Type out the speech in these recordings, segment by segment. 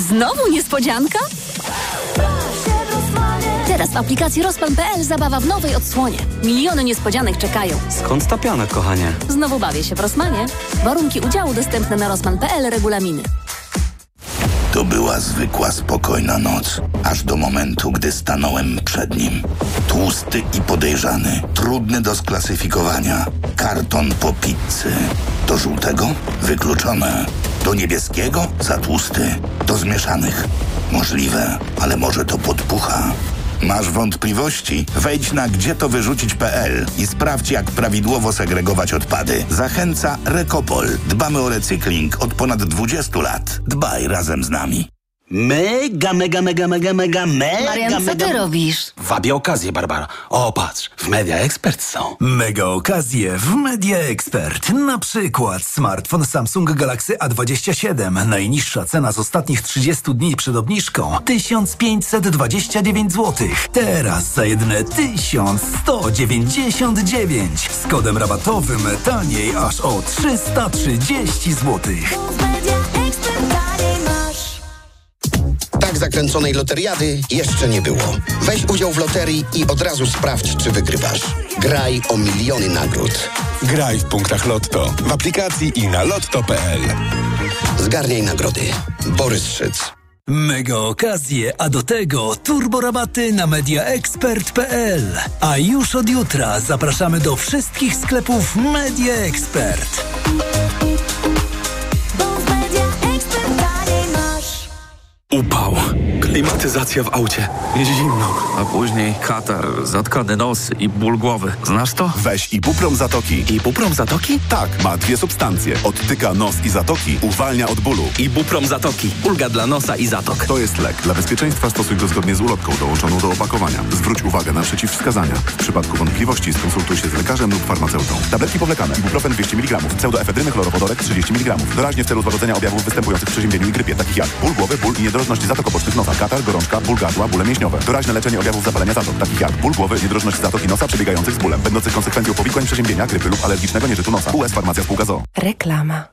Znowu niespodzianka? Teraz w aplikacji Rosman.pl zabawa w nowej odsłonie. Miliony niespodzianek czekają. Skąd ta piana, kochanie? Znowu bawię się w Rosmanie. Warunki udziału dostępne na Rosman.pl, regulaminy. To była zwykła, spokojna noc, aż do momentu, gdy stanąłem przed nim. Tłusty i podejrzany, trudny do sklasyfikowania. Karton po pizzy. Do żółtego? Wykluczone. Do niebieskiego? Za tłusty. Do zmieszanych? Możliwe, ale może to podpucha. Masz wątpliwości? Wejdź na gdzietowyrzucić.pl i sprawdź, jak prawidłowo segregować odpady. Zachęca Rekopol. Dbamy o recykling od ponad 20 lat. Dbaj razem z nami. Mega. Marian, co ty robisz? Wabię okazję, Barbara. O, patrz, w Media Expert są. Mega okazje w Media Expert. Na przykład smartfon Samsung Galaxy A27. Najniższa cena z ostatnich 30 dni przed obniżką 1529 zł. Teraz za jedyne 1199. Z kodem rabatowym taniej aż o 330 zł. Tak zakręconej loteriady jeszcze nie było. Weź udział w loterii i od razu sprawdź, czy wygrywasz. Graj o miliony nagród. Graj w punktach Lotto, w aplikacji i na lotto.pl. Zgarniaj nagrody. Borys Szyc. Mega okazje, a do tego turborabaty na mediaexpert.pl. A już od jutra zapraszamy do wszystkich sklepów Media Expert. Upał. Klimatyzacja w aucie. Jest zimno. A później katar, zatkany nos i ból głowy. Znasz to? Weź Ibuprom Zatoki. Ibuprom Zatoki? Tak, ma 2 substancje. Odtyka nos i zatoki, uwalnia od bólu. Ibuprom Zatoki. Ulga dla nosa i zatok. To jest lek. Dla bezpieczeństwa stosuj go zgodnie z ulotką dołączoną do opakowania. Zwróć uwagę na przeciwwskazania. W przypadku wątpliwości skonsultuj się z lekarzem lub farmaceutą. Tabletki powlekane. Ibuprofen 200 mg. Pseudoefedryny chlorowodorek 30 mg. Doraźnie w celu złagodzenia objawów występujących przy przeziębieniu i grypie, takich jak ból głowy, ból i niedrożność zatok obocznych nosa, katar, gorączka, ból gardła, bóle mięśniowe. Doraźne leczenie objawów zapalenia zatok, takich jak ból głowy, niedrożność zatok i nosa przebiegających z bólem, będących konsekwencją powikłań przeziębienia, grypy lub alergicznego nieżytu nosa. US Farmacja Spółka ZOO. Reklama.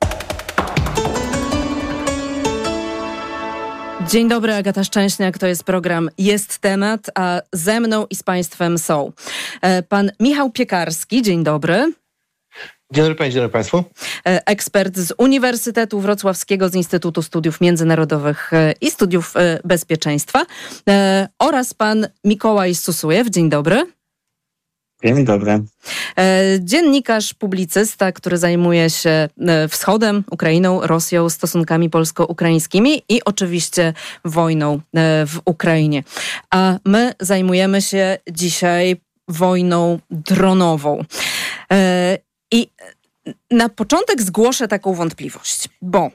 Dzień dobry, Agata Szczęśniak, to jest program Jest Temat, a ze mną i z Państwem są pan Michał Piekarski, dzień dobry. Dzień dobry Pani, dzień dobry Państwu. Ekspert z Uniwersytetu Wrocławskiego, z Instytutu Studiów Międzynarodowych i Studiów Bezpieczeństwa oraz pan Mikołaj Susujew, dzień dobry. Dzień dobry. Dziennikarz, publicysta, który zajmuje się wschodem, Ukrainą, Rosją, stosunkami polsko-ukraińskimi i oczywiście wojną w Ukrainie. A my zajmujemy się dzisiaj wojną dronową. I na początek zgłoszę taką wątpliwość, bo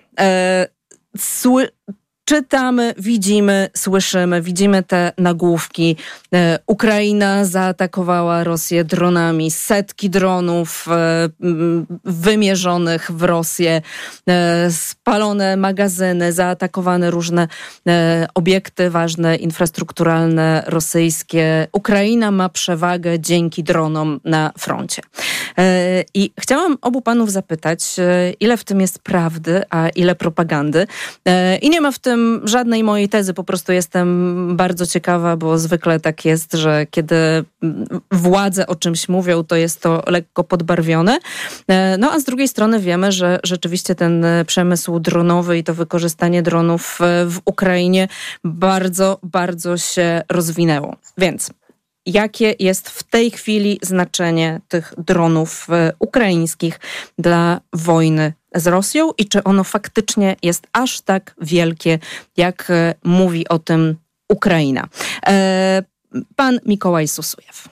czytamy, widzimy, słyszymy, widzimy te nagłówki. Ukraina zaatakowała Rosję dronami. Setki dronów wymierzonych w Rosję. Spalone magazyny, zaatakowane różne obiekty ważne, infrastrukturalne, rosyjskie. Ukraina ma przewagę dzięki dronom na froncie. I chciałam obu panów zapytać, ile w tym jest prawdy, a ile propagandy. I nie ma w tym żadnej mojej tezy, po prostu jestem bardzo ciekawa, bo zwykle tak jest, że kiedy władze o czymś mówią, to jest to lekko podbarwione. No a z drugiej strony wiemy, że rzeczywiście ten przemysł dronowy i to wykorzystanie dronów w Ukrainie bardzo, bardzo się rozwinęło. Więc jakie jest w tej chwili znaczenie tych dronów ukraińskich dla wojny z Rosją i czy ono faktycznie jest aż tak wielkie, jak mówi o tym Ukraina? Pan Mikołaj Susujew.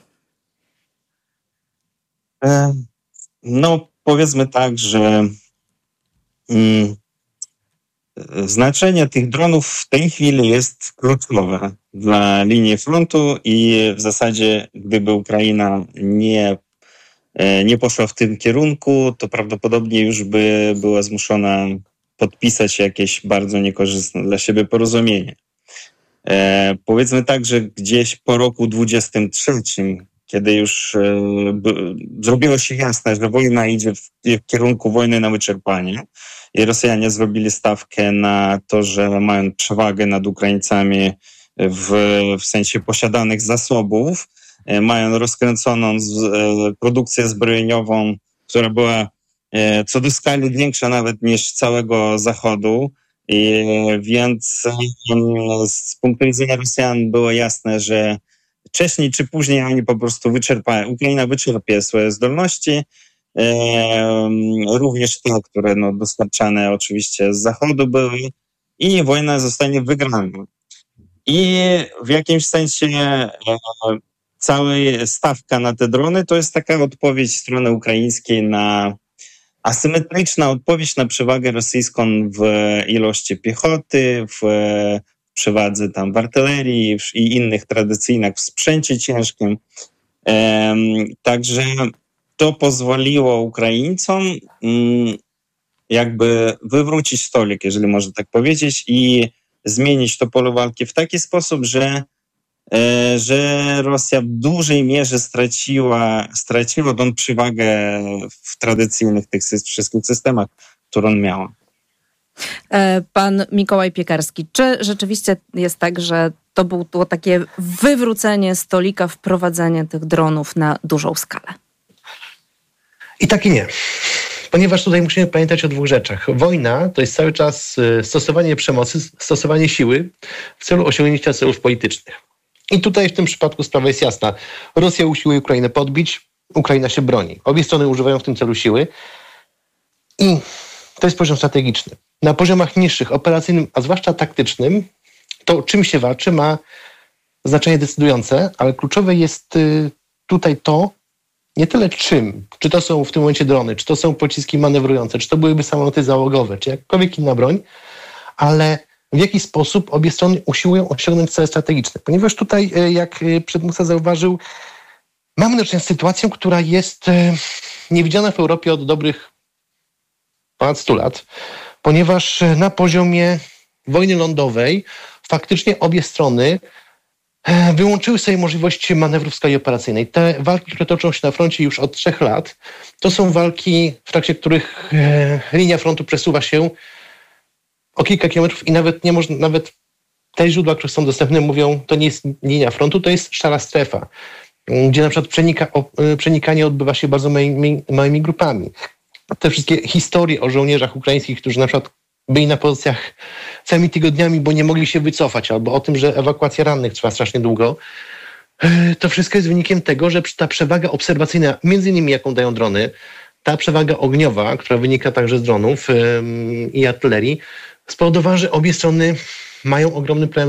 No, powiedzmy tak, że znaczenie tych dronów w tej chwili jest kluczowe dla linii frontu i w zasadzie gdyby Ukraina nie poszła w tym kierunku, to prawdopodobnie już by była zmuszona podpisać jakieś bardzo niekorzystne dla siebie porozumienie. Powiedzmy tak, że gdzieś po roku 2023, kiedy już zrobiło się jasne, że wojna idzie w kierunku wojny na wyczerpanie i Rosjanie zrobili stawkę na to, że mają przewagę nad Ukraińcami w sensie posiadanych zasobów, mają rozkręconą produkcję zbrojeniową, która była co do skali większa nawet niż całego Zachodu. Więc z punktu widzenia Rosjan było jasne, że wcześniej czy później oni po prostu Ukraina wyczerpie swoje zdolności, również te, które dostarczane oczywiście z Zachodu były, i wojna zostanie wygrana. I w jakimś sensie cała stawka na te drony to jest taka odpowiedź strony ukraińskiej na asymetryczna odpowiedź na przewagę rosyjską w ilości piechoty, w przewadze tam w artylerii i innych tradycyjnych w sprzęcie ciężkim. Także to pozwoliło Ukraińcom jakby wywrócić stolik, jeżeli można tak powiedzieć, i zmienić to pole walki w taki sposób, że Rosja w dużej mierze straciła tą przewagę w tradycyjnych tych wszystkich systemach, którą miała. Pan Mikołaj Piekarski, czy rzeczywiście jest tak, że to było takie wywrócenie stolika, wprowadzenie tych dronów na dużą skalę? I tak i nie. Ponieważ tutaj musimy pamiętać o dwóch rzeczach. Wojna to jest cały czas stosowanie przemocy, stosowanie siły w celu osiągnięcia celów politycznych. I tutaj w tym przypadku sprawa jest jasna. Rosja usiłuje Ukrainę podbić, Ukraina się broni. Obie strony używają w tym celu siły i to jest poziom strategiczny. Na poziomach niższych, operacyjnym, a zwłaszcza taktycznym, to czym się walczy ma znaczenie decydujące, ale kluczowe jest tutaj to, nie tyle czym, czy to są w tym momencie drony, czy to są pociski manewrujące, czy to byłyby samoloty załogowe, czy jakkolwiek inna broń, ale w jaki sposób obie strony usiłują osiągnąć cele strategiczne. Ponieważ tutaj, jak przedmówca zauważył, mamy do czynienia z sytuacją, która jest niewidziana w Europie od dobrych ponad 100 lat, ponieważ na poziomie wojny lądowej faktycznie obie strony wyłączyły sobie możliwości manewru w skali operacyjnej. Te walki, które toczą się na froncie już od 3 lat, to są walki, w trakcie których linia frontu przesuwa się o kilka kilometrów i nawet te źródła, które są dostępne, mówią, to nie jest linia frontu, to jest szara strefa, gdzie na przykład przenikanie odbywa się bardzo małymi grupami. Te wszystkie historie o żołnierzach ukraińskich, którzy na przykład byli na pozycjach całymi tygodniami, bo nie mogli się wycofać, albo o tym, że ewakuacja rannych trwa strasznie długo, to wszystko jest wynikiem tego, że ta przewaga obserwacyjna, między innymi jaką dają drony, ta przewaga ogniowa, która wynika także z dronów i artylerii, spowodowała, że obie strony mają ogromny problem,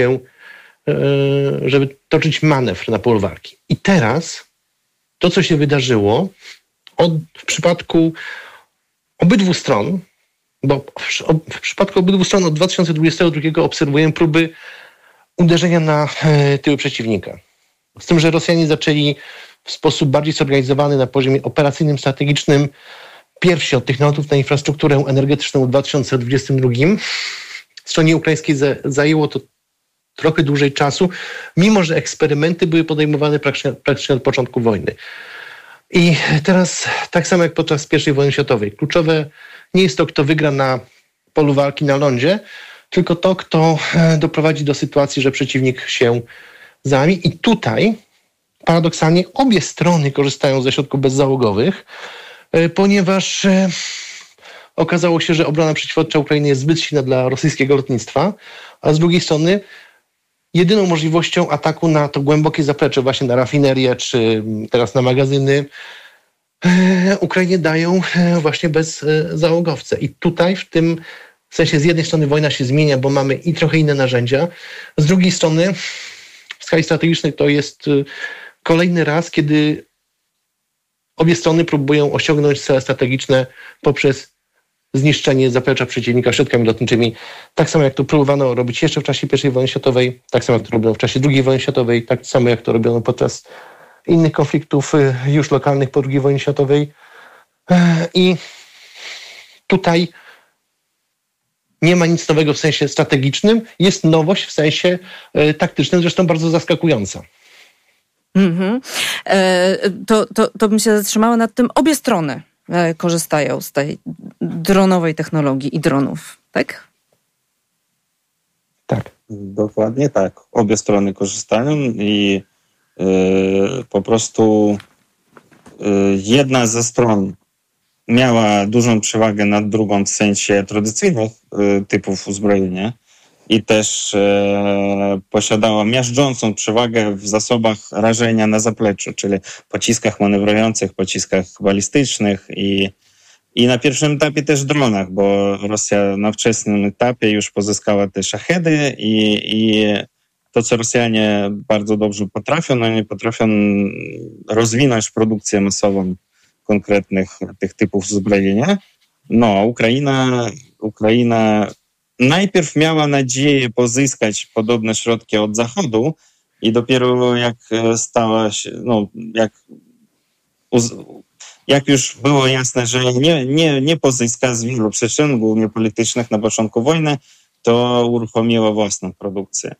żeby toczyć manewr na polu walki. I teraz to, co się wydarzyło w przypadku obydwu stron, bo w przypadku obydwu stron od 2022 obserwujemy próby uderzenia na tyły przeciwnika. Z tym, że Rosjanie zaczęli w sposób bardziej zorganizowany na poziomie operacyjnym, strategicznym pierwsi od tych nalotów na infrastrukturę energetyczną w 2022. Stronie ukraińskiej zajęło to trochę dłużej czasu, mimo że eksperymenty były podejmowane praktycznie od początku wojny. I teraz, tak samo jak podczas I wojny światowej, kluczowe nie jest to, kto wygra na polu walki na lądzie, tylko to, kto doprowadzi do sytuacji, że przeciwnik się załamie. I tutaj paradoksalnie obie strony korzystają ze środków bezzałogowych, ponieważ okazało się, że obrona przeciwlotnicza Ukrainy jest zbyt silna dla rosyjskiego lotnictwa, a z drugiej strony jedyną możliwością ataku na to głębokie zaplecze, właśnie na rafinerię, czy teraz na magazyny, Ukrainie dają właśnie bezzałogowce. I tutaj w tym sensie z jednej strony wojna się zmienia, bo mamy i trochę inne narzędzia, z drugiej strony w skali strategicznej to jest kolejny raz, kiedy obie strony próbują osiągnąć cele strategiczne poprzez zniszczenie zaplecza przeciwnika środkami lotniczymi. Tak samo jak to próbowano robić jeszcze w czasie I wojny światowej, tak samo jak to robiono w czasie II wojny światowej, tak samo jak to robiono podczas innych konfliktów już lokalnych po II wojnie światowej. I tutaj nie ma nic nowego w sensie strategicznym, jest nowość w sensie taktycznym, zresztą bardzo zaskakująca. To bym się zatrzymała nad tym. Obie strony korzystają z tej dronowej technologii i dronów, tak? Tak. Dokładnie tak. Obie strony korzystają i po prostu jedna ze stron miała dużą przewagę nad drugą w sensie tradycyjnych typów uzbrojenia i też posiadała miażdżącą przewagę w zasobach rażenia na zapleczu, czyli pociskach manewrujących, pociskach balistycznych i na pierwszym etapie też dronach, bo Rosja na wczesnym etapie już pozyskała te szachedy i to, co Rosjanie bardzo dobrze potrafią, no nie potrafią rozwinąć produkcję masową konkretnych tych typów uzbrojenia. No, Ukraina najpierw miała nadzieję pozyskać podobne środki od Zachodu i dopiero jak stała się, jak już było jasne, że nie pozyska z wielu przyczyn, głównie politycznych na początku wojny, to uruchomiła własną produkcję.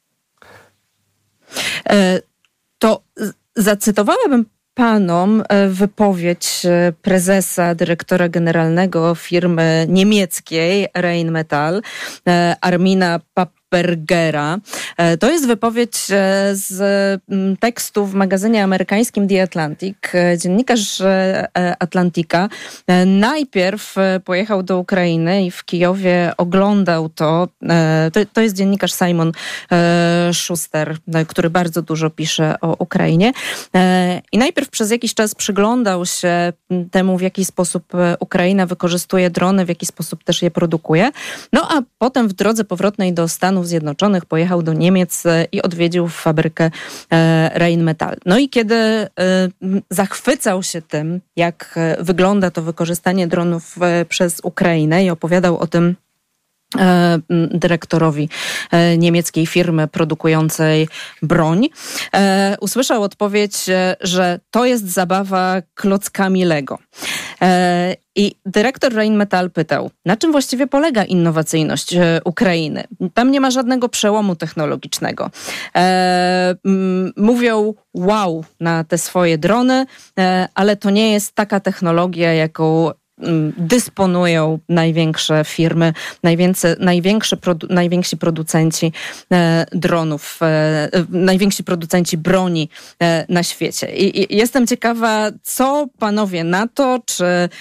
To zacytowałabym panom wypowiedź prezesa, dyrektora generalnego firmy niemieckiej Rheinmetall, Armina Pappergera. To jest wypowiedź z tekstu w magazynie amerykańskim The Atlantic. Dziennikarz Atlantika najpierw pojechał do Ukrainy i w Kijowie oglądał to. To jest dziennikarz Simon Schuster, który bardzo dużo pisze o Ukrainie. I najpierw przez jakiś czas przyglądał się temu, w jaki sposób Ukraina wykorzystuje drony, w jaki sposób też je produkuje. No a potem w drodze powrotnej do Stanów Zjednoczonych pojechał do Niemiec i odwiedził fabrykę Rheinmetall. No i kiedy zachwycał się tym, jak wygląda to wykorzystanie dronów przez Ukrainę i opowiadał o tym dyrektorowi niemieckiej firmy produkującej broń, usłyszał odpowiedź, że to jest zabawa klockami Lego. I dyrektor Rheinmetall pytał, na czym właściwie polega innowacyjność Ukrainy? Tam nie ma żadnego przełomu technologicznego. Mówią wow na te swoje drony, ale to nie jest taka technologia, jaką dysponują największe firmy, najwięksi producenci dronów, najwięksi producenci broni na świecie. I jestem ciekawa, co panowie na to, czy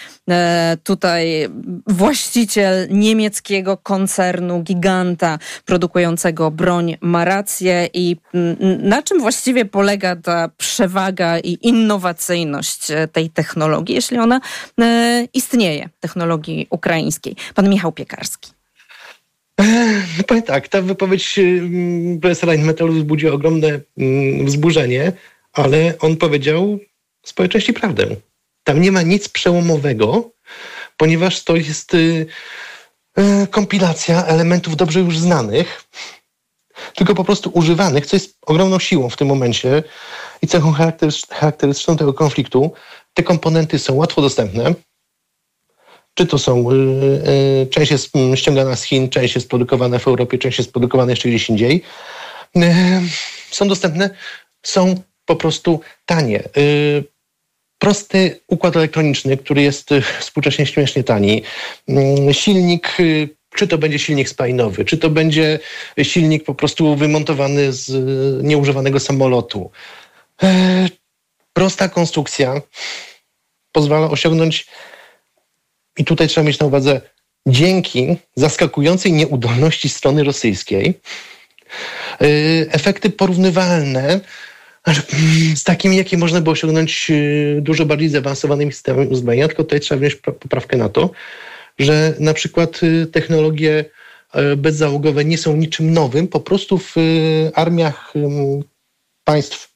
tutaj właściciel niemieckiego koncernu, giganta produkującego broń ma rację i na czym właściwie polega ta przewaga i innowacyjność tej technologii, jeśli ona istnieje, technologii ukraińskiej. Pan Michał Piekarski. No powiem tak, ta wypowiedź prezesa Rheinmetallu wzbudziła ogromne wzburzenie, ale on powiedział z swojej części prawdę. Tam nie ma nic przełomowego, ponieważ to jest kompilacja elementów dobrze już znanych, tylko po prostu używanych, co jest ogromną siłą w tym momencie i cechą charakterystyczną tego konfliktu. Te komponenty są łatwo dostępne. Czy to są, część jest ściągana z Chin, część jest produkowana w Europie, część jest produkowana jeszcze gdzieś indziej. Są dostępne, są po prostu tanie. Prosty układ elektroniczny, który jest współcześnie śmiesznie tani. Silnik, czy to będzie silnik spalinowy, czy to będzie silnik po prostu wymontowany z nieużywanego samolotu. Prosta konstrukcja pozwala osiągnąć, i tutaj trzeba mieć na uwadze, dzięki zaskakującej nieudolności strony rosyjskiej, efekty porównywalne z takimi, jakie można by osiągnąć dużo bardziej zaawansowanymi systemami uzbrojenia, tylko tutaj trzeba wziąć poprawkę na to, że na przykład technologie bezzałogowe nie są niczym nowym, po prostu w armiach państw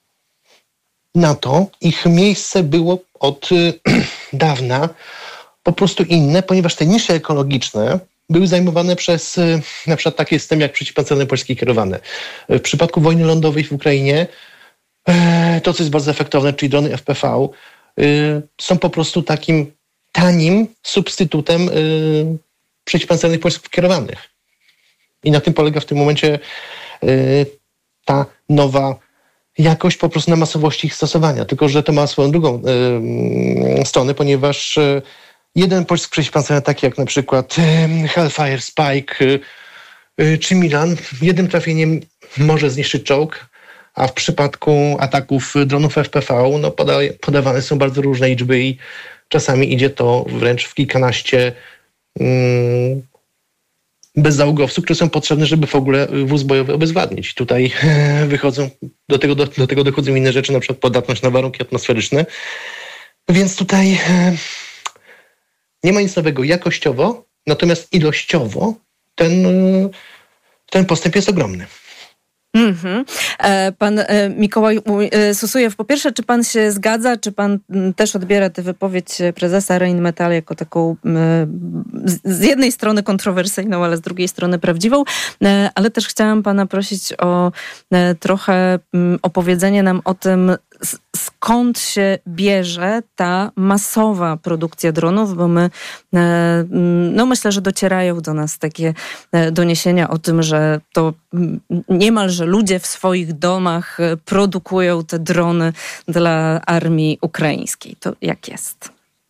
NATO ich miejsce było od dawna po prostu inne, ponieważ te nisze ekologiczne były zajmowane przez na przykład takie systemy jak przeciwpancerne polskie kierowane. W przypadku wojny lądowej w Ukrainie to, co jest bardzo efektowne, czyli drony FPV, są po prostu takim tanim substytutem przeciwpancernych polskich kierowanych. I na tym polega w tym momencie ta nowa jakość po prostu na masowości ich stosowania. Tylko że to ma swoją drugą stronę, ponieważ jeden pocisk przeciwpancerny, taki jak na przykład Hellfire, Spike czy Milan, jednym trafieniem może zniszczyć czołg, a w przypadku ataków dronów FPV podawane są bardzo różne liczby i czasami idzie to wręcz w kilkanaście bezzałogowców, które są potrzebne, żeby w ogóle wóz bojowy obezwładnić. Tutaj wychodzą, do tego dochodzą inne rzeczy, na przykład podatność na warunki atmosferyczne. Więc tutaj nie ma nic nowego jakościowo, natomiast ilościowo ten postęp jest ogromny. Pan Mikołaj Susujew, po pierwsze, czy pan się zgadza, czy pan też odbiera tę wypowiedź prezesa Rheinmetall jako taką z jednej strony kontrowersyjną, ale z drugiej strony prawdziwą, ale też chciałam pana prosić o trochę opowiedzenie nam o tym, skąd się bierze ta masowa produkcja dronów, bo my, myślę, że docierają do nas takie doniesienia o tym, że to niemalże ludzie w swoich domach produkują te drony dla armii ukraińskiej. To jak jest?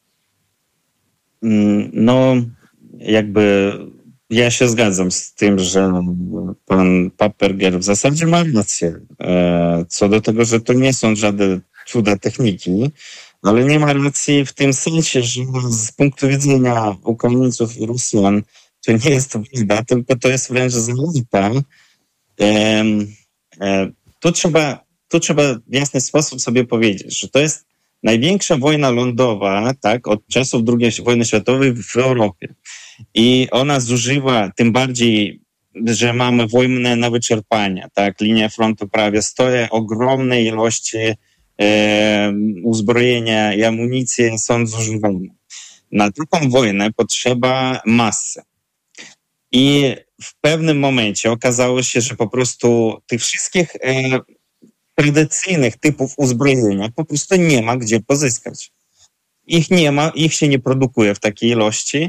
Ja się zgadzam z tym, że pan Paperger w zasadzie ma rację co do tego, że to nie są żadne cuda techniki, ale nie ma racji w tym sensie, że z punktu widzenia Ukraińców i Rosjan to nie jest wojna, tylko to jest wręcz zaleta. Tu trzeba w jasny sposób sobie powiedzieć, że to jest największa wojna lądowa, tak, od czasów II wojny światowej w Europie. I ona zużywa, tym bardziej, że mamy wojnę na wyczerpanie, tak, linia frontu prawie stoi, ogromne ilości uzbrojenia i amunicji są zużywane. Na taką wojnę potrzeba masy. I w pewnym momencie okazało się, że po prostu tych wszystkich tradycyjnych typów uzbrojenia po prostu nie ma gdzie pozyskać. Ich nie ma, ich się nie produkuje w takiej ilości.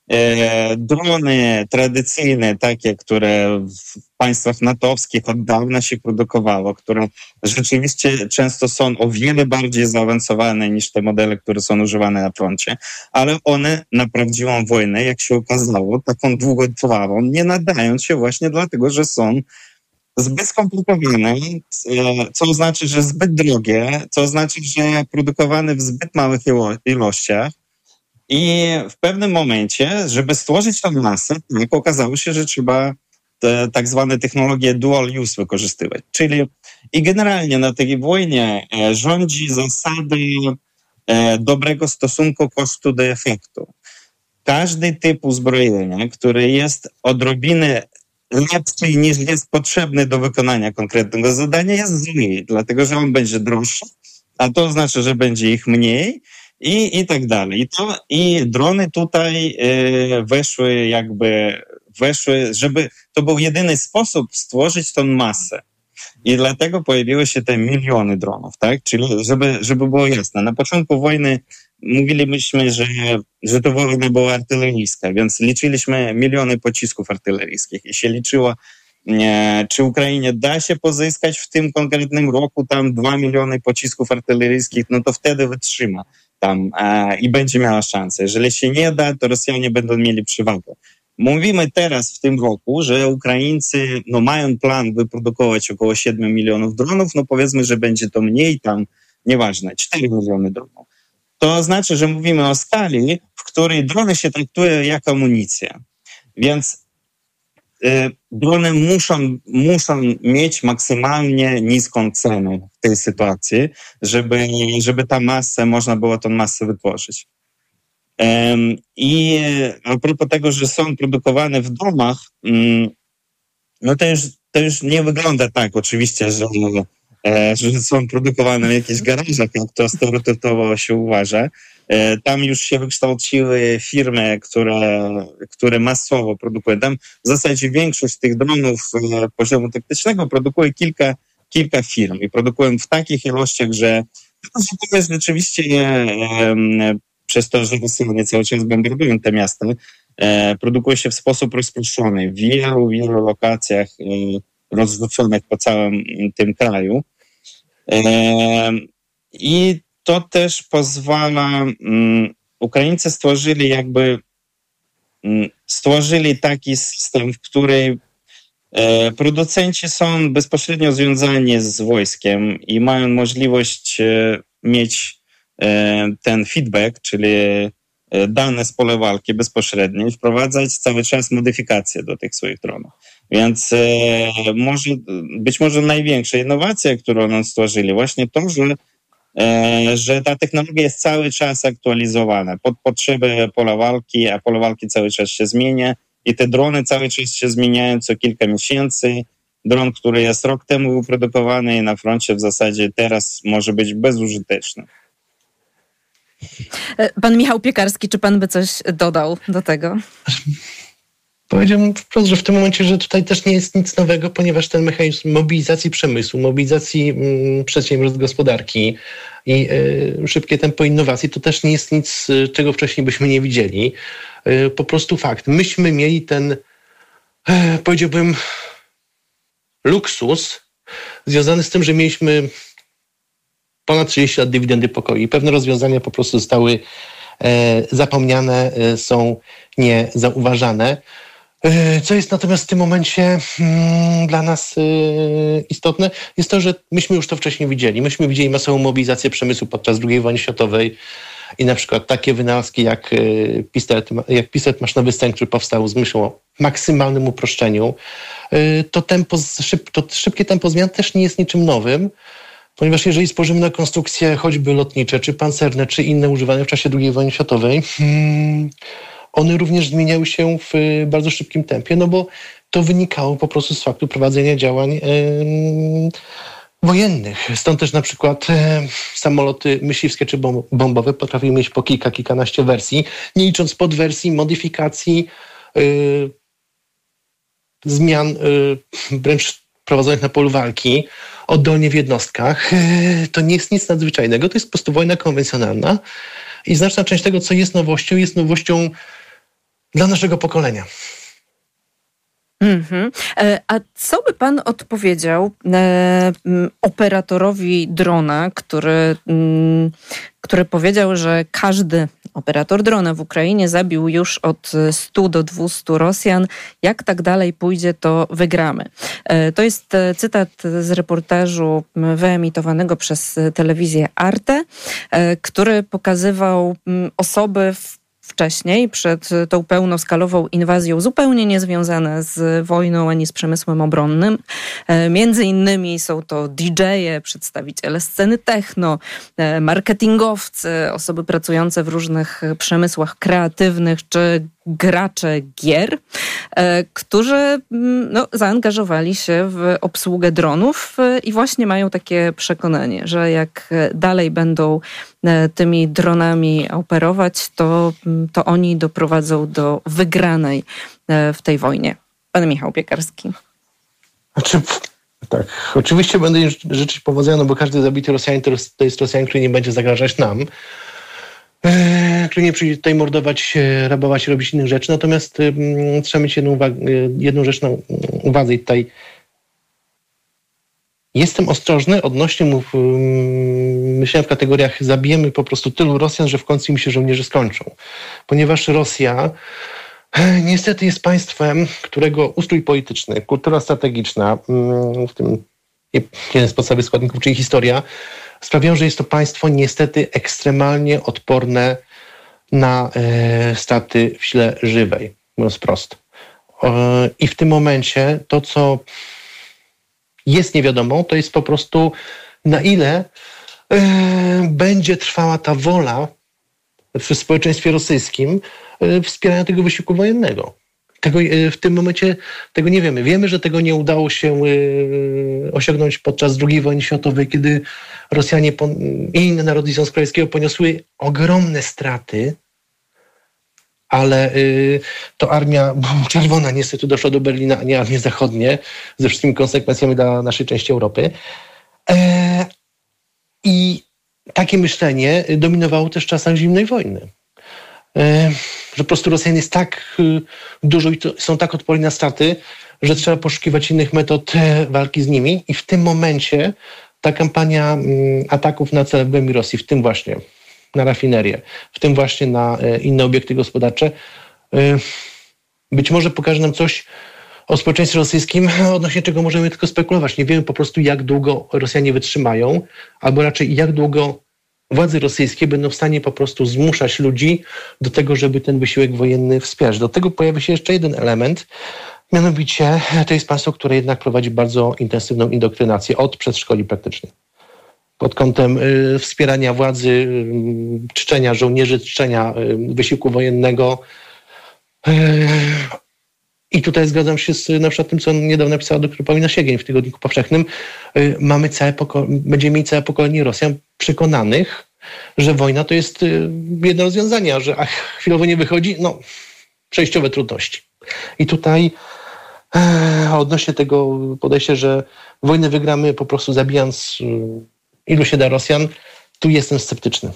Drony tradycyjne, takie, które w państwach natowskich od dawna się produkowało, które rzeczywiście często są o wiele bardziej zaawansowane niż te modele, które są używane na froncie, ale one na prawdziwą wojnę, jak się okazało, taką długotrwałą, nie nadają się właśnie dlatego, że są zbyt skomplikowane, co oznacza, że zbyt drogie, co oznacza, że produkowane w zbyt małych ilościach. I w pewnym momencie, żeby stworzyć tę masę, tak okazało się, że trzeba te tak zwane technologie dual use wykorzystywać. Czyli i generalnie na tej wojnie rządzi zasady dobrego stosunku kosztu do efektu. Każdy typ uzbrojenia, który jest odrobinę lepszy niż jest potrzebny do wykonania konkretnego zadania, jest zły, dlatego że on będzie droższy, a to oznacza, że będzie ich mniej i tak dalej. I drony tutaj weszły, żeby to był jedyny sposób stworzyć tą masę. I dlatego pojawiły się te miliony dronów, tak? Czyli żeby było jasne. Na początku wojny mówiliśmy, że to wojna była artyleryjska, więc liczyliśmy miliony pocisków artyleryjskich i się liczyło, czy Ukrainie da się pozyskać w tym konkretnym roku tam 2 miliony pocisków artyleryjskich, no to wtedy wytrzyma tam i będzie miała szansę. Jeżeli się nie da, to Rosjanie będą mieli przewagę. Mówimy teraz w tym roku, że Ukraińcy mają plan wyprodukować około 7 milionów dronów, powiedzmy, że będzie to mniej tam, nieważne, 4 miliony dronów. To znaczy, że mówimy o skali, w której drony się traktuje jak amunicja. Więc drony muszą mieć maksymalnie niską cenę w tej sytuacji, żeby można było tą masę wytworzyć. I a propos tego, że są produkowane w domach, to już nie wygląda tak oczywiście, że są produkowane w jakichś garażach, jak to stereotypowo się uważa. Tam już się wykształciły firmy, które masowo produkują. Tam w zasadzie większość tych dronów poziomu taktycznego produkuje kilka firm i produkują w takich ilościach, że to jest rzeczywiście przez to, że Rosjanie cały czas bombardują te miasta, produkuje się w sposób rozproszony w wielu lokacjach rozrzuconych po całym tym kraju. I to też pozwala, Ukraińcy stworzyli taki system, w którym producenci są bezpośrednio związani z wojskiem i mają możliwość mieć ten feedback, czyli dane z pola walki bezpośrednio i wprowadzać cały czas modyfikacje do tych swoich dronów. Więc być może największa innowacja, którą oni stworzyli, właśnie to, że ta technologia jest cały czas aktualizowana pod potrzeby pola walki, a pole walki cały czas się zmienia i te drony cały czas się zmieniają co kilka miesięcy. Dron, który jest rok temu wyprodukowany na froncie w zasadzie teraz może być bezużyteczny. Pan Michał Piekarski, czy pan by coś dodał do tego? Powiedziałbym wprost, że w tym momencie, że tutaj też nie jest nic nowego, ponieważ ten mechanizm mobilizacji przemysłu, mobilizacji przedsiębiorstw gospodarki i szybkie tempo innowacji, to też nie jest nic, czego wcześniej byśmy nie widzieli. Po prostu fakt. Myśmy mieli ten, powiedziałbym, luksus związany z tym, że mieliśmy ponad 30 lat dywidendy pokoju i pewne rozwiązania po prostu zostały zapomniane, są niezauważane. Co jest natomiast w tym momencie dla nas istotne, jest to, że myśmy już to wcześniej widzieli. Myśmy widzieli masową mobilizację przemysłu podczas II wojny światowej i na przykład takie wynalazki jak pistolet maszynowy Sten, który powstał z myślą o maksymalnym uproszczeniu. To szybkie tempo zmian też nie jest niczym nowym, ponieważ jeżeli spojrzymy na konstrukcje choćby lotnicze, czy pancerne, czy inne używane w czasie II wojny światowej, one również zmieniały się w bardzo szybkim tempie, no bo to wynikało po prostu z faktu prowadzenia działań wojennych. Stąd też na przykład samoloty myśliwskie czy bombowe potrafiły mieć po kilkanaście wersji, nie licząc podwersji, modyfikacji, zmian wręcz prowadzonych na polu walki, oddolnie w jednostkach. To nie jest nic nadzwyczajnego, to jest po prostu wojna konwencjonalna i znaczna część tego, co jest nowością dla naszego pokolenia. A co by pan odpowiedział operatorowi drona, który powiedział, że każdy operator drona w Ukrainie zabił już od 100 do 200 Rosjan. Jak tak dalej pójdzie, to wygramy. To jest cytat z reportażu wyemitowanego przez telewizję Arte, który pokazywał osoby wcześniej, przed tą pełnoskalową inwazją, zupełnie niezwiązane z wojną ani z przemysłem obronnym. Między innymi są to DJ-e, przedstawiciele sceny techno, marketingowcy, osoby pracujące w różnych przemysłach kreatywnych czy gracze gier, którzy zaangażowali się w obsługę dronów i właśnie mają takie przekonanie, że jak dalej będą tymi dronami operować, to oni doprowadzą do wygranej w tej wojnie. Pan Michał Piekarski. Tak, oczywiście będę życzyć powodzenia, no bo każdy zabity Rosjanin to jest Rosjanin, który nie będzie zagrażać nam, który nie przyjdzie tutaj mordować, rabować, robić innych rzeczy. Natomiast trzeba mieć jedną rzecz na uwadze i tutaj jestem ostrożny odnośnie myślałem w kategoriach zabijemy po prostu tylu Rosjan, że w końcu im się żołnierze skończą. Ponieważ Rosja niestety jest państwem, którego ustrój polityczny, kultura strategiczna, w tym jeden z podstawowych składników, czyli historia, sprawiają, że jest to państwo niestety ekstremalnie odporne na straty w sile żywej, mówiąc prosto. I w tym momencie to, co jest niewiadomą, to jest po prostu na ile będzie trwała ta wola w społeczeństwie rosyjskim wspierania tego wysiłku wojennego. W tym momencie tego nie wiemy. Wiemy, że tego nie udało się osiągnąć podczas II wojny światowej, kiedy Rosjanie i inne narody Związku Radzieckiego poniosły ogromne straty, ale to Armia Czerwona niestety doszła do Berlina, a nie armie zachodnie, ze wszystkimi konsekwencjami dla naszej części Europy. I takie myślenie dominowało też w czasach zimnej wojny. Że po prostu Rosjan jest tak dużo i są tak odporni na straty, że trzeba poszukiwać innych metod walki z nimi i w tym momencie ta kampania ataków na cele w głębi Rosji, w tym właśnie na rafinerię, w tym właśnie na inne obiekty gospodarcze, być może pokaże nam coś o społeczeństwie rosyjskim, odnośnie czego możemy tylko spekulować. Nie wiemy po prostu, jak długo Rosjanie wytrzymają, albo raczej jak długo władze rosyjskie będą w stanie po prostu zmuszać ludzi do tego, żeby ten wysiłek wojenny wspierać. Do tego pojawia się jeszcze jeden element, mianowicie to jest państwo, które jednak prowadzi bardzo intensywną indoktrynację od przedszkoli praktycznie. Pod kątem wspierania władzy, czczenia żołnierzy, czczenia wysiłku wojennego. I tutaj zgadzam się z na przykład tym, co niedawno napisała dr Paulina Siegień w Tygodniku Powszechnym. Będziemy mieć całe pokolenie Rosjan przekonanych, że wojna to jest jedno rozwiązanie, a że chwilowo nie wychodzi, przejściowe trudności. I tutaj odnośnie tego podejścia, że wojnę wygramy po prostu zabijając ilu się da Rosjan, tu jestem sceptyczny.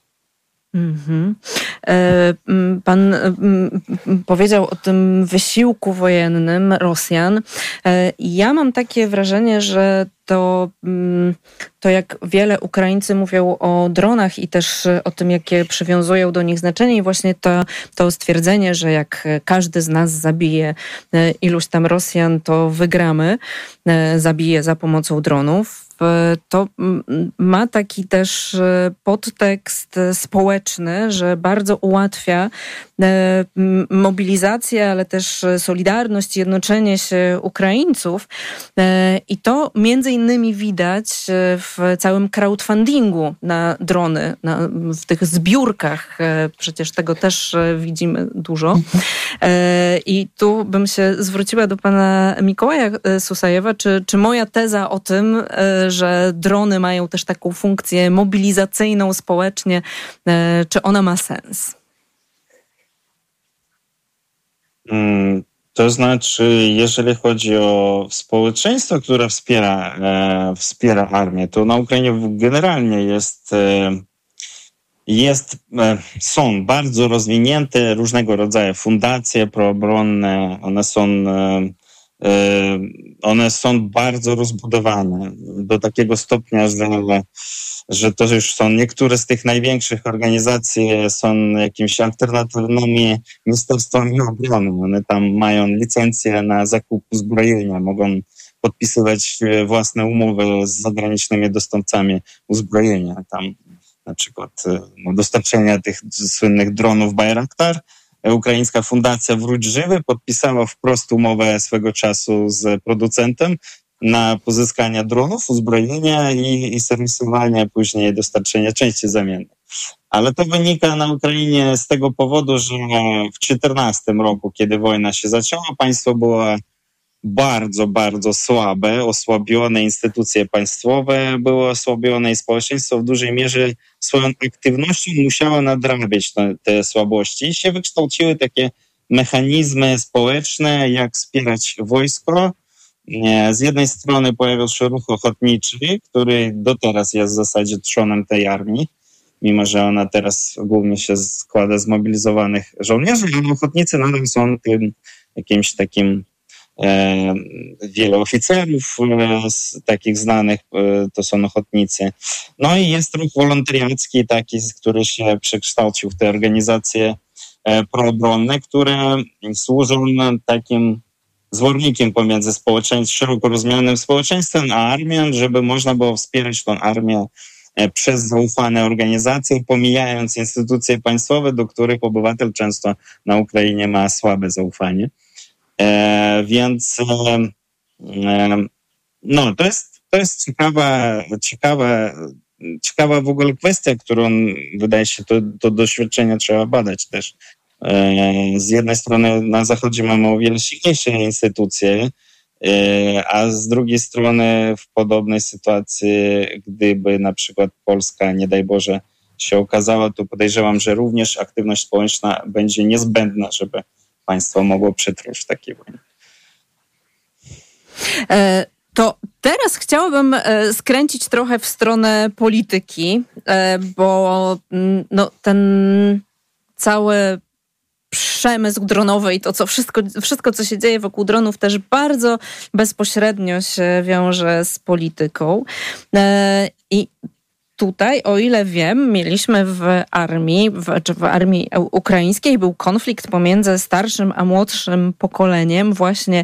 Pan powiedział o tym wysiłku wojennym Rosjan. Ja mam takie wrażenie, że to jak wiele Ukraińcy mówią o dronach i też o tym, jakie przywiązują do nich znaczenie i właśnie to stwierdzenie, że jak każdy z nas zabije iluś tam Rosjan, to wygramy, zabije za pomocą dronów. To ma taki też podtekst społeczny, że bardzo ułatwia mobilizację, ale też solidarność, jednoczenie się Ukraińców. I to między innymi widać w całym crowdfundingu na drony, w tych zbiórkach. Przecież tego też widzimy dużo. I tu bym się zwróciła do pana Mikołaja Susajewa, czy moja teza o tym, że drony mają też taką funkcję mobilizacyjną społecznie, czy ona ma sens? To znaczy, jeżeli chodzi o społeczeństwo, które wspiera armię, to na Ukrainie generalnie są bardzo rozwinięte różnego rodzaju fundacje proobronne, one są bardzo rozbudowane do takiego stopnia, że to już są niektóre z tych największych organizacji są jakimiś alternatywnymi ministerstwami obrony. One tam mają licencję na zakup uzbrojenia, mogą podpisywać własne umowy z zagranicznymi dostawcami uzbrojenia. Tam na przykład dostarczenia tych słynnych dronów Bayraktar. Ukraińska fundacja Wróć Żywy podpisała wprost umowę swego czasu z producentem na pozyskanie dronów, uzbrojenia i serwisowania, później dostarczenia części zamiennych. Ale to wynika na Ukrainie z tego powodu, że w 2014 roku, kiedy wojna się zaczęła, państwo było bardzo, bardzo słabe, osłabione, instytucje państwowe były osłabione i społeczeństwo w dużej mierze swoją aktywnością musiało nadrabiać te słabości. I się wykształciły takie mechanizmy społeczne, jak wspierać wojsko. Z jednej strony pojawił się ruch ochotniczy, który do teraz jest w zasadzie trzonem tej armii, mimo że ona teraz głównie się składa z mobilizowanych żołnierzy, ale ochotnicy nadal są tym jakimś takim wiele oficerów takich znanych to są ochotnicy. No i jest ruch wolontariacki taki, który się przekształcił w te organizacje proobronne, które służą takim zwornikiem pomiędzy szeroko rozumianym społeczeństwem a armią, żeby można było wspierać tą armię przez zaufane organizacje, pomijając instytucje państwowe, do których obywatel często na Ukrainie ma słabe zaufanie. Więc to jest ciekawa w ogóle kwestia, którą wydaje się to doświadczenie trzeba badać też. Z jednej strony na Zachodzie mamy o wiele silniejsze instytucje, a z drugiej strony w podobnej sytuacji, gdyby na przykład Polska, nie daj Boże, się okazała, to podejrzewam, że również aktywność społeczna będzie niezbędna, żeby państwo mogło przetrwać w takiej wojnie. To teraz chciałabym skręcić trochę w stronę polityki, bo ten cały przemysł dronowy i to, co wszystko, co się dzieje wokół dronów, też bardzo bezpośrednio się wiąże z polityką. I tutaj, o ile wiem, mieliśmy w armii ukraińskiej był konflikt pomiędzy starszym a młodszym pokoleniem. Właśnie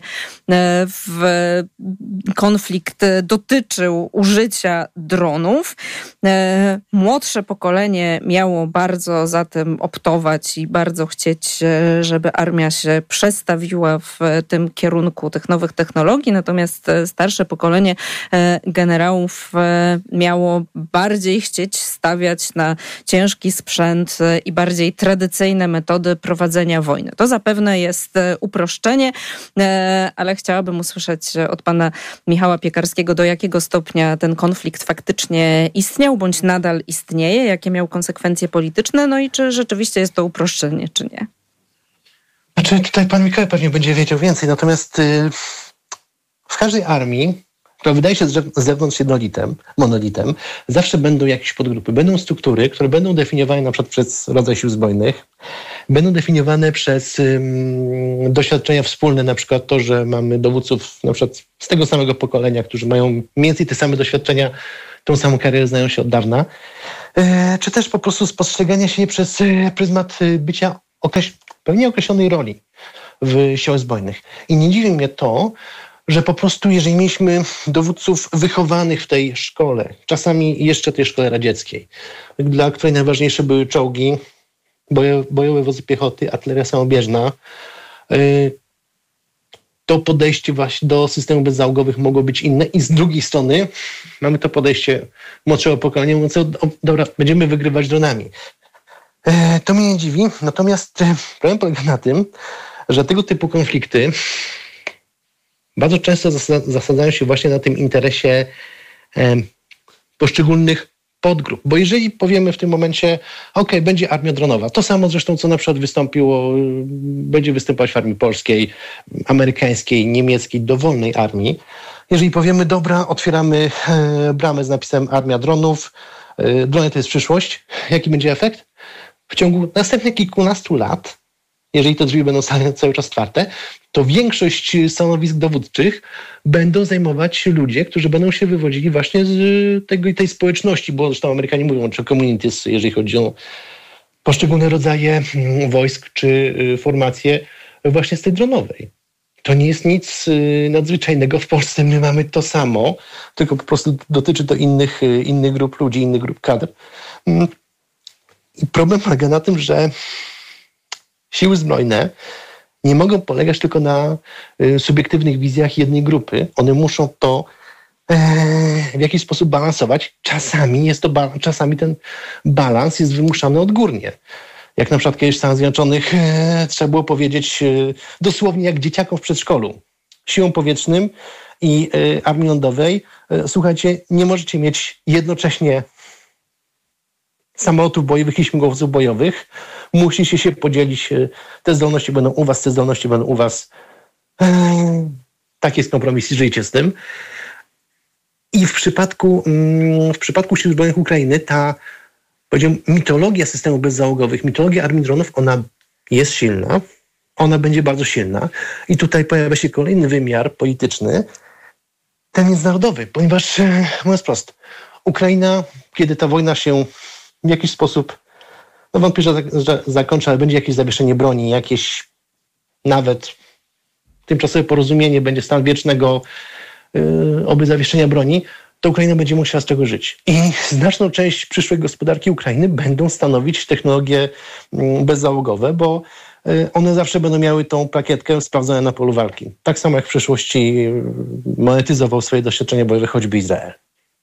konflikt dotyczył użycia dronów. Młodsze pokolenie miało bardzo za tym optować i bardzo chcieć, żeby armia się przestawiła w tym kierunku tych nowych technologii, natomiast starsze pokolenie generałów miało bardziej chcieć stawiać na ciężki sprzęt i bardziej tradycyjne metody prowadzenia wojny. To zapewne jest uproszczenie, ale chciałabym usłyszeć od pana Michała Piekarskiego, do jakiego stopnia ten konflikt faktycznie istniał, bądź nadal istnieje, jakie miał konsekwencje polityczne, no i czy rzeczywiście jest to uproszczenie, czy nie? Znaczy, tutaj pan Mikołaj pewnie będzie wiedział więcej, natomiast w każdej armii, która wydaje się z zewnątrz monolitem, zawsze będą jakieś podgrupy, będą struktury, które będą definiowane na przykład przez rodzaj sił zbrojnych, będą definiowane przez doświadczenia wspólne, na przykład to, że mamy dowódców na przykład z tego samego pokolenia, którzy mają mniej więcej te same doświadczenia, tą samą karierę, znają się od dawna, czy też po prostu spostrzegania się przez pryzmat bycia pewnie określonej roli w siłach zbrojnych. I nie dziwi mnie to, że po prostu jeżeli mieliśmy dowódców wychowanych w tej szkole, czasami jeszcze tej szkole radzieckiej, dla której najważniejsze były czołgi, bojowe wozy piechoty, artyleria samobieżna, to podejście właśnie do systemów bezzałogowych mogło być inne i z drugiej strony mamy to podejście młodszego pokolenia mówiące, dobra, będziemy wygrywać dronami. To mnie nie dziwi, natomiast problem polega na tym, że tego typu konflikty bardzo często zasadzają się właśnie na tym interesie poszczególnych podgrup. Bo jeżeli powiemy w tym momencie, będzie armia dronowa, to samo zresztą, co na przykład będzie występować w armii polskiej, amerykańskiej, niemieckiej, dowolnej armii. Jeżeli powiemy, dobra, otwieramy bramę z napisem armia dronów, drony to jest przyszłość, jaki będzie efekt? W ciągu następnych kilkunastu lat, jeżeli te drzwi będą cały czas otwarte, to większość stanowisk dowódczych będą zajmować ludzie, którzy będą się wywodzili właśnie z tej społeczności, bo zresztą Amerykanie mówią, czy communities, jeżeli chodzi o poszczególne rodzaje wojsk czy formacje właśnie z tej dronowej. To nie jest nic nadzwyczajnego. W Polsce my mamy to samo, tylko po prostu dotyczy to innych grup ludzi, innych grup kadr. I problem polega na tym, że siły zbrojne nie mogą polegać tylko na subiektywnych wizjach jednej grupy. One muszą to w jakiś sposób balansować. Czasami ten balans jest wymuszany odgórnie. Jak na przykład kiedyś w Stanach Zjednoczonych trzeba było powiedzieć dosłownie jak dzieciakom w przedszkolu. Siłom powietrznym i armii lądowej, słuchajcie, nie możecie mieć jednocześnie samolotów bojowych i śmigłowców bojowych. Musicie się podzielić. Te zdolności będą u was, te zdolności będą u was. Tak jest kompromis i żyjcie z tym. I w przypadku sił zbrojnych Ukrainy ta, powiedziałbym, mitologia systemów bezzałogowych, mitologia armii dronów, ona jest silna. Ona będzie bardzo silna. I tutaj pojawia się kolejny wymiar polityczny, ten międzynarodowy, ponieważ, mówiąc prosto, Ukraina, kiedy ta wojna się w jakiś sposób, wątpię, że zakończy, ale będzie jakieś zawieszenie broni, jakieś nawet tymczasowe porozumienie, będzie stan wiecznego oby zawieszenia broni, to Ukraina będzie musiała z czego żyć. I znaczną część przyszłej gospodarki Ukrainy będą stanowić technologie bezzałogowe, bo one zawsze będą miały tą plakietkę sprawdzone na polu walki. Tak samo jak w przyszłości monetyzował swoje doświadczenia bojowe choćby Izrael.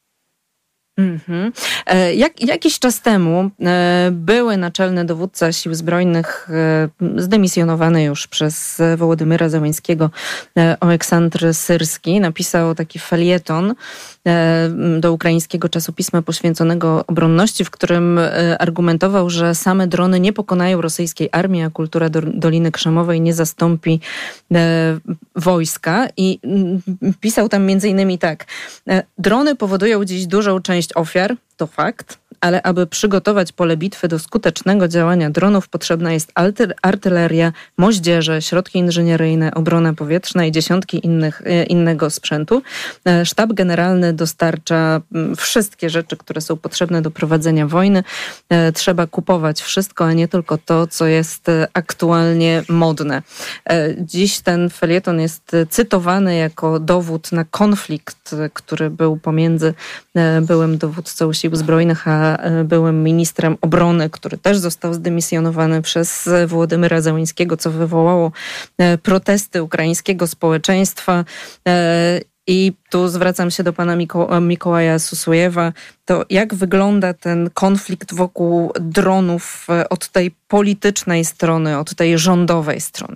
Jakiś czas temu były naczelny dowódca sił zbrojnych, zdymisjonowany już przez Wołodymyra Zełenskiego, Oleksandr Syrski, napisał taki felieton do ukraińskiego czasopisma poświęconego obronności, w którym argumentował, że same drony nie pokonają rosyjskiej armii, a kultura Doliny Krzemowej nie zastąpi wojska. I pisał tam między innymi tak: drony powodują dziś dużą część ofiar, to fakt, ale aby przygotować pole bitwy do skutecznego działania dronów, potrzebna jest artyleria, moździerze, środki inżynieryjne, obrona powietrzna i dziesiątki innego sprzętu. Sztab Generalny dostarcza wszystkie rzeczy, które są potrzebne do prowadzenia wojny. Trzeba kupować wszystko, a nie tylko to, co jest aktualnie modne. Dziś ten felieton jest cytowany jako dowód na konflikt, który był pomiędzy byłym dowódcą sił zbrojnych a byłym ministrem obrony, który też został zdymisjonowany przez Wołodymyra Zełenskiego, co wywołało protesty ukraińskiego społeczeństwa. I tu zwracam się do pana Mikołaja Susujewa. To jak wygląda ten konflikt wokół dronów od tej politycznej strony, od tej rządowej strony?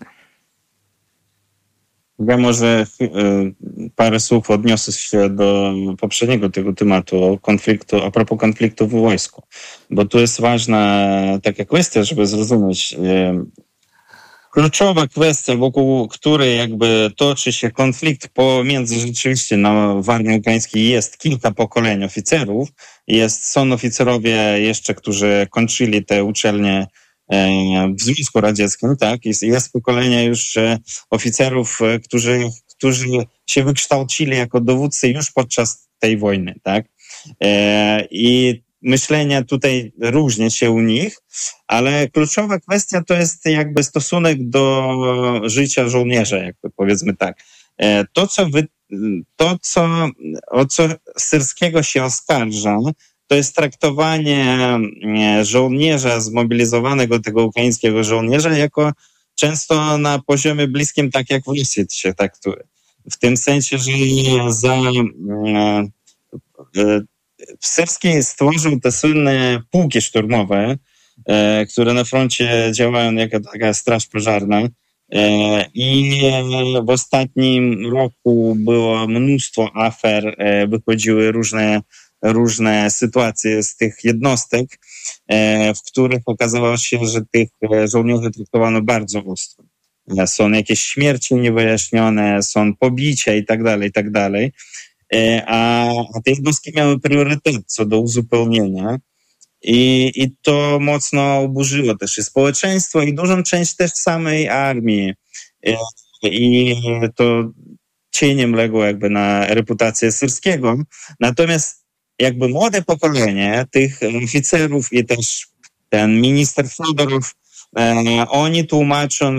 Ja może parę słów odniosę się do poprzedniego tego tematu, a propos konfliktu w wojsku. Bo tu jest ważna taka kwestia, żeby zrozumieć. Kluczowa kwestia, wokół której jakby toczy się konflikt pomiędzy rzeczywiście w armii ukraińskiej jest kilka pokoleń oficerów. Są oficerowie jeszcze, którzy kończyli te uczelnie w Związku Radzieckim, tak? Jest pokolenie już oficerów, którzy się wykształcili jako dowódcy już podczas tej wojny, tak? I myślenie tutaj różni się u nich, ale kluczowa kwestia to jest jakby stosunek do życia żołnierza, jakby powiedzmy tak. O co Syrskiego się oskarża, to jest traktowanie żołnierza zmobilizowanego, tego ukraińskiego żołnierza, jako często na poziomie bliskim, tak jak w Rosji się traktuje. W tym sensie, że Syrski stworzył te słynne pułki szturmowe, które na froncie działają jako taka straż pożarna. I w ostatnim roku było mnóstwo afer, wychodziły różne sytuacje z tych jednostek, w których okazało się, że tych żołnierzy traktowano bardzo ostro. Są jakieś śmierci niewyjaśnione, są pobicia i tak dalej. A te jednostki miały priorytet co do uzupełnienia i to mocno oburzyło też i społeczeństwo i dużą część też samej armii i to cieniem legło jakby na reputację Syrskiego. Natomiast jakby młode pokolenie tych oficerów i też ten minister Fodorow, oni tłumaczą,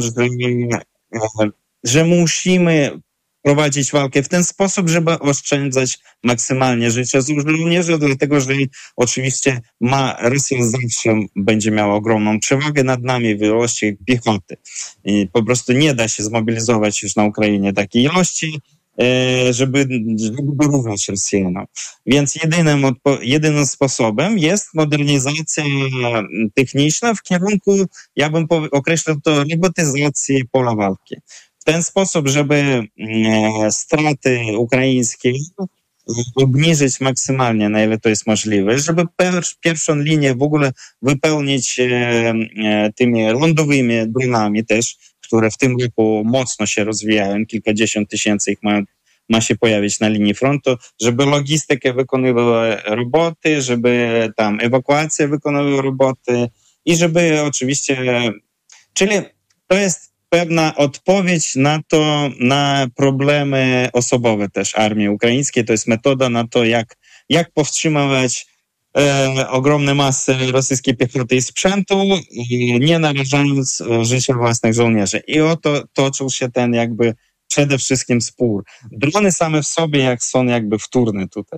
że musimy prowadzić walkę w ten sposób, żeby oszczędzać maksymalnie życia żołnierzy, dlatego że oczywiście Rosja zawsze będzie miała ogromną przewagę nad nami w ilości piechoty. I po prostu nie da się zmobilizować już na Ukrainie takiej ilości, żeby wyrównać Rosjanom. Więc jedynym sposobem jest modernizacja techniczna w kierunku, ja bym określił to, robotyzacji pola walki. W ten sposób, żeby straty ukraińskie obniżyć maksymalnie, na ile to jest możliwe, żeby pierwszą linię w ogóle wypełnić tymi lądowymi dronami też, które w tym roku mocno się rozwijają, kilkadziesiąt tysięcy ich ma się pojawić na linii frontu, żeby logistykę wykonywały roboty, żeby tam ewakuację wykonywały roboty i żeby oczywiście, czyli to jest pewna odpowiedź na problemy osobowe też armii ukraińskiej. To jest metoda na to, jak powstrzymywać ogromne masy rosyjskiej piechoty i sprzętu, nie narażając życia własnych żołnierzy. I oto toczył się ten jakby przede wszystkim spór. Drony same w sobie są jakby wtórne tutaj.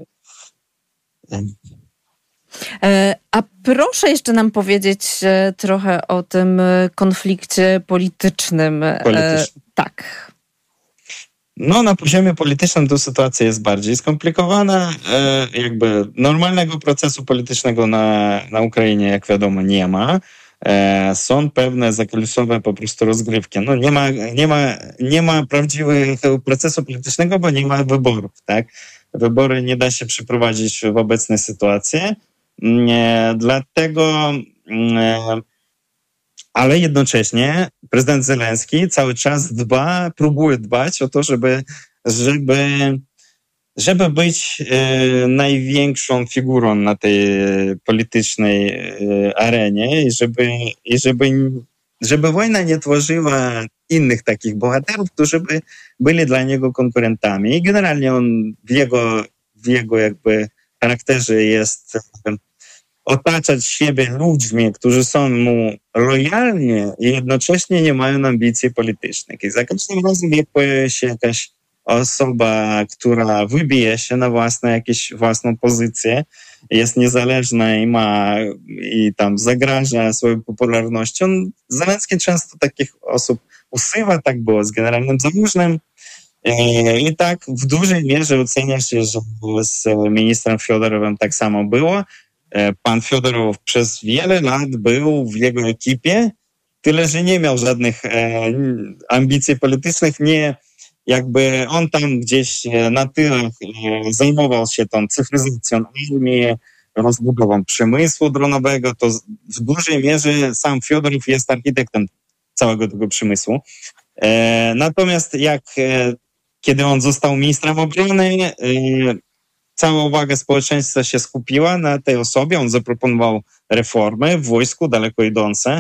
A proszę jeszcze nam powiedzieć trochę o tym konflikcie politycznym. Tak. No, na poziomie politycznym to sytuacja jest bardziej skomplikowana. Jakby normalnego procesu politycznego na Ukrainie, jak wiadomo, nie ma. Są pewne zakulisowe po prostu rozgrywki. No, nie ma prawdziwego procesu politycznego, bo nie ma wyborów, tak? Wybory nie da się przeprowadzić w obecnej sytuacji. Dlatego, ale jednocześnie prezydent Zełenski cały czas próbuje dbać o to, żeby żeby być największą figurą na tej politycznej arenie i żeby wojna nie tworzyła innych takich bohaterów, którzy by byli dla niego konkurentami. I generalnie on w jego jakby charakterze jest otaczać siebie ludźmi, którzy są mu lojalni i jednocześnie nie mają ambicji politycznych. I za każdym razem, jak pojawia się jakaś osoba, która wybije się na własną pozycję, jest niezależna i tam zagraża swoją popularnością. Zełenski często takich osób usuwa, tak było z generalnym Załużnym. I tak w dużej mierze ocenia się, że z ministrem Fiodorowem tak samo było. Pan Fiodorow przez wiele lat był w jego ekipie, tyle że nie miał żadnych ambicji politycznych, jakby on tam gdzieś na tyle zajmował się tą cyfryzacją armii, rozbudową przemysłu dronowego, to w dużej mierze sam Fiodorow jest architektem całego tego przemysłu. Natomiast kiedy on został ministrem obrony, cała uwaga społeczeństwa się skupiła na tej osobie. On zaproponował reformy w wojsku daleko idące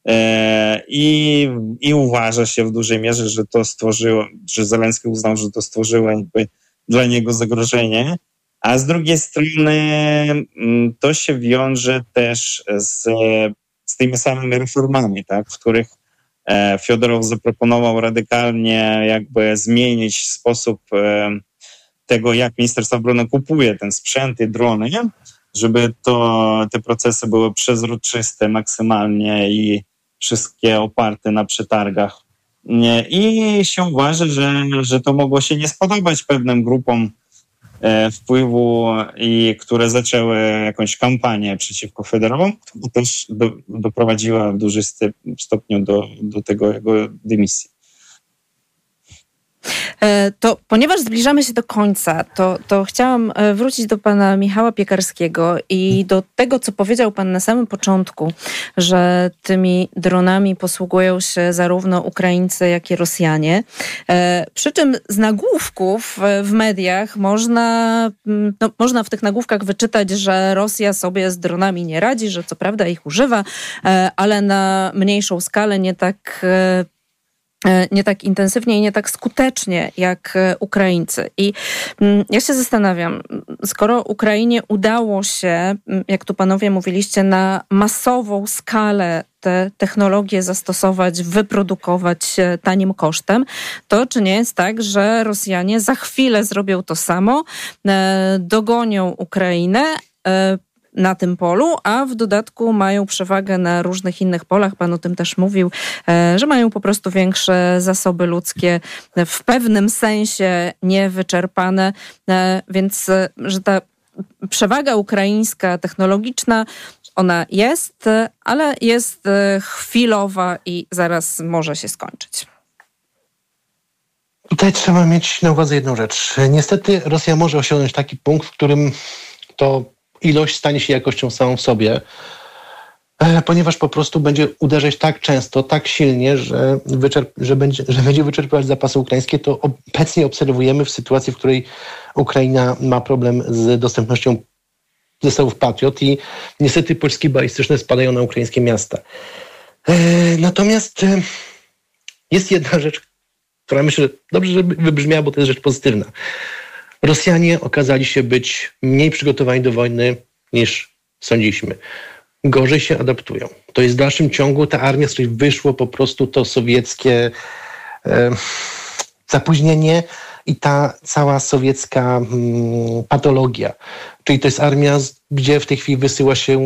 i uważa się w dużej mierze, że Zełenski uznał, że to stworzyło jakby dla niego zagrożenie. A z drugiej strony to się wiąże też z tymi samymi reformami, tak, w których Fiodorow zaproponował radykalnie jakby zmienić sposób tego, jak Ministerstwo Obrony kupuje ten sprzęt i drony, żeby te procesy były przezroczyste maksymalnie i wszystkie oparte na przetargach. I się uważa, że to mogło się nie spodobać pewnym grupom wpływu, które zaczęły jakąś kampanię przeciwko Fiodorowowi, która też doprowadziła w dużym stopniu do tego jego dymisji. To ponieważ zbliżamy się do końca, to chciałam wrócić do pana Michała Piekarskiego i do tego, co powiedział pan na samym początku, że tymi dronami posługują się zarówno Ukraińcy, jak i Rosjanie. Przy czym z nagłówków w mediach można w tych nagłówkach wyczytać, że Rosja sobie z dronami nie radzi, że co prawda ich używa, ale na mniejszą skalę, nie tak intensywnie i nie tak skutecznie jak Ukraińcy. I ja się zastanawiam, skoro Ukrainie udało się, jak tu panowie mówiliście, na masową skalę te technologie zastosować, wyprodukować tanim kosztem, to czy nie jest tak, że Rosjanie za chwilę zrobią to samo, dogonią Ukrainę na tym polu, a w dodatku mają przewagę na różnych innych polach. Pan o tym też mówił, że mają po prostu większe zasoby ludzkie, w pewnym sensie niewyczerpane, więc że ta przewaga ukraińska, technologiczna, ona jest, ale jest chwilowa i zaraz może się skończyć. Tutaj trzeba mieć na uwadze jedną rzecz. Niestety Rosja może osiągnąć taki punkt, w którym to ilość stanie się jakością samą w sobie, ponieważ po prostu będzie uderzać tak często, tak silnie, że będzie wyczerpywać zapasy ukraińskie. To obecnie obserwujemy w sytuacji, w której Ukraina ma problem z dostępnością zestawów Patriot i niestety pociski balistyczne spadają na ukraińskie miasta. Natomiast jest jedna rzecz, która myślę, że dobrze, żeby wybrzmiała, bo to jest rzecz pozytywna. Rosjanie okazali się być mniej przygotowani do wojny niż sądziliśmy. Gorzej się adaptują. To jest w dalszym ciągu ta armia, z której wyszło po prostu to sowieckie zapóźnienie i ta cała sowiecka patologia. Czyli to jest armia, gdzie w tej chwili wysyła się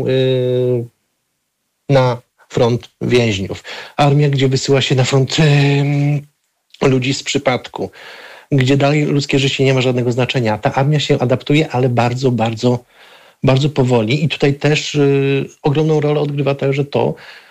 na front więźniów. Armia, gdzie wysyła się na front ludzi z przypadku, gdzie dalej ludzkie życie nie ma żadnego znaczenia. Ta armia się adaptuje, ale bardzo, bardzo, bardzo powoli. I tutaj też ogromną rolę odgrywa także to,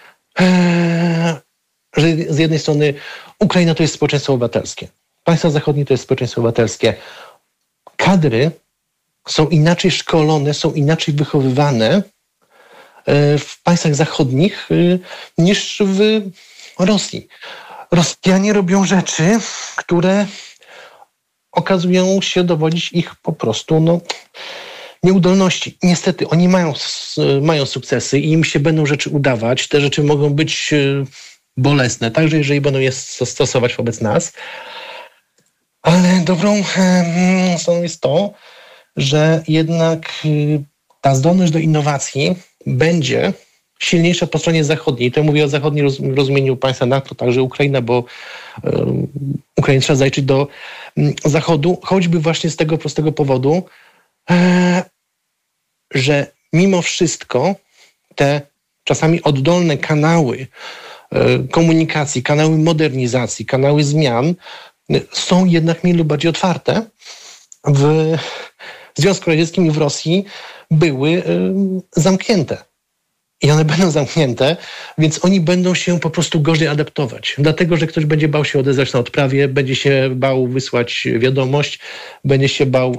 że z jednej strony Ukraina to jest społeczeństwo obywatelskie. Państwa zachodnie to jest społeczeństwo obywatelskie. Kadry są inaczej szkolone, są inaczej wychowywane w państwach zachodnich niż w Rosji. Rosjanie robią rzeczy, które okazują się dowodzić ich po prostu nieudolności. Niestety, oni mają sukcesy i im się będą rzeczy udawać. Te rzeczy mogą być bolesne, także jeżeli będą je stosować wobec nas. Ale dobrą stroną jest to, że jednak ta zdolność do innowacji będzie silniejsza po stronie zachodniej. To mówię o zachodnim rozumieniu państwa NATO, także Ukraina, bo Ukrainie trzeba zajrzeć do Zachodu, choćby właśnie z tego prostego powodu, że mimo wszystko te czasami oddolne kanały komunikacji, kanały modernizacji, kanały zmian są jednak mniej lub bardziej otwarte. W Związku Radzieckim i w Rosji były zamknięte. I one będą zamknięte, więc oni będą się po prostu gorzej adaptować. Dlatego, że ktoś będzie bał się odezwać na odprawie, będzie się bał wysłać wiadomość, będzie się bał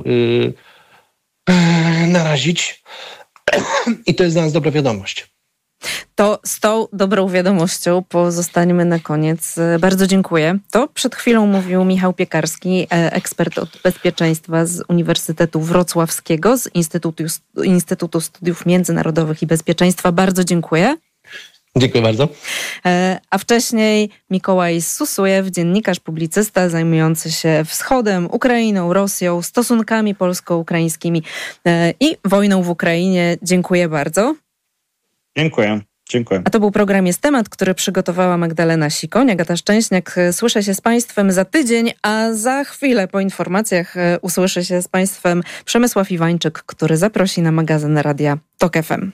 narazić. I to jest dla nas dobra wiadomość. To z tą dobrą wiadomością pozostańmy na koniec. Bardzo dziękuję. To przed chwilą mówił Michał Piekarski, ekspert od bezpieczeństwa z Uniwersytetu Wrocławskiego, z Instytutu Studiów Międzynarodowych i Bezpieczeństwa. Bardzo dziękuję. Dziękuję bardzo. A wcześniej Mikołaj Susujew, dziennikarz, publicysta zajmujący się Wschodem, Ukrainą, Rosją, stosunkami polsko-ukraińskimi i wojną w Ukrainie. Dziękuję bardzo. Dziękuję. A to był program Jest Temat, który przygotowała Magdalena Sikoń. Agata Szczęśniak. Słyszę się z Państwem za tydzień, a za chwilę po informacjach usłyszę się z Państwem Przemysław Iwańczyk, który zaprosi na magazyn Radia TOK FM.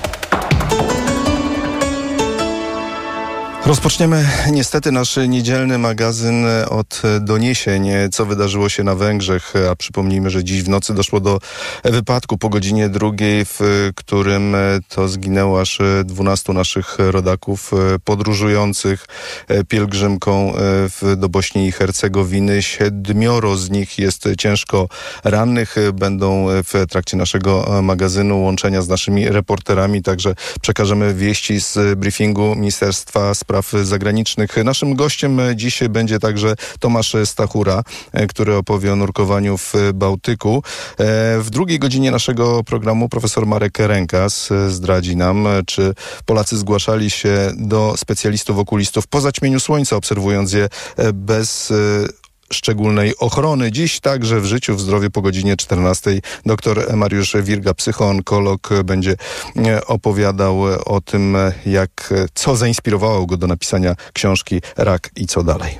Rozpoczniemy niestety nasz niedzielny magazyn od doniesień, co wydarzyło się na Węgrzech. A przypomnijmy, że dziś w nocy doszło do wypadku po godzinie 2, w którym to zginęło aż 12 naszych rodaków podróżujących pielgrzymką do Bośni i Hercegowiny. 7 z nich jest ciężko rannych. Będą w trakcie naszego magazynu łączenia z naszymi reporterami, także przekażemy wieści z briefingu Ministerstwa Spraw Zagranicznych. Naszym gościem dziś będzie także Tomasz Stachura, który opowie o nurkowaniu w Bałtyku. W drugiej godzinie naszego programu profesor Marek Rękas zdradzi nam, czy Polacy zgłaszali się do specjalistów okulistów po zaćmieniu słońca, obserwując je bez szczególnej ochrony. Dziś także w Życiu, w Zdrowiu po godzinie 14 dr Mariusz Wirga, psychoonkolog, będzie opowiadał o tym, co zainspirowało go do napisania książki Rak i co dalej.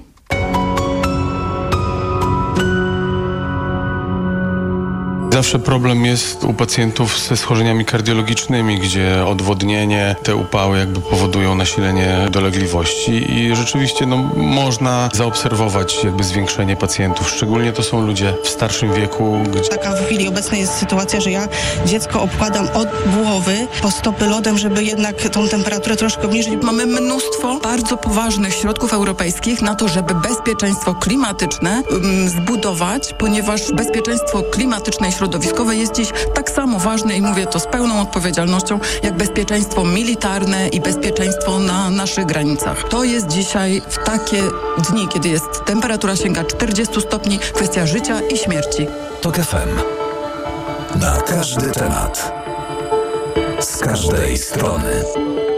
Zawsze problem jest u pacjentów ze schorzeniami kardiologicznymi, gdzie odwodnienie, te upały jakby powodują nasilenie dolegliwości i rzeczywiście można zaobserwować jakby zwiększenie pacjentów. Szczególnie to są ludzie w starszym wieku. Taka w chwili obecnej jest sytuacja, że ja dziecko obkładam od głowy po stopy lodem, żeby jednak tą temperaturę troszkę obniżyć. Mamy mnóstwo bardzo poważnych środków europejskich na to, żeby bezpieczeństwo klimatyczne zbudować, ponieważ bezpieczeństwo klimatyczne i środowiskowe jest dziś tak samo ważne i mówię to z pełną odpowiedzialnością, jak bezpieczeństwo militarne i bezpieczeństwo na naszych granicach. To jest dzisiaj w takie dni, kiedy jest temperatura sięga 40 stopni, kwestia życia i śmierci. TOK FM. Na każdy temat. Z każdej strony.